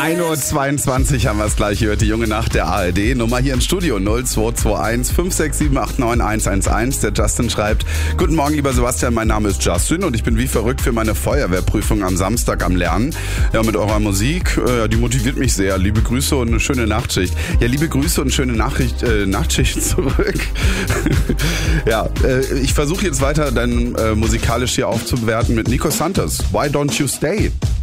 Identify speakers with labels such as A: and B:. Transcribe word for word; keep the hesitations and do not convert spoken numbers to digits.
A: ein Uhr zweiundzwanzig haben wir es gleich. Ihr hört die junge Nacht der A R D. Nummer hier im Studio null zwei zwei eins fünf sechs sieben acht neun eins eins eins. Der Justin schreibt: Guten Morgen, lieber Sebastian, mein Name ist Justin und ich bin wie verrückt für meine Feuerwehrprüfung am Samstag am Lernen. Ja, mit eurer Musik, äh, die motiviert mich sehr. Liebe Grüße und eine schöne Nachtschicht. Ja, liebe Grüße und schöne Nachricht, äh, Nachtschicht zurück. ja, äh, ich versuche jetzt weiter dann äh, musikalisch hier aufzuwerten mit Nico Santos. Why Don't You Stay?